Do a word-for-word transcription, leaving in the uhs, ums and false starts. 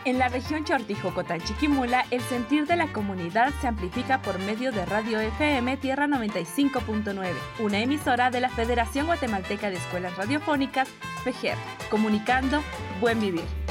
En la región Chortijocotán-Chiquimula, el sentir de la comunidad se amplifica por medio de Radio F M Tierra noventa y cinco punto nueve, una emisora de la Federación Guatemalteca de Escuelas Radiofónicas, FEGER, comunicando Buen Vivir.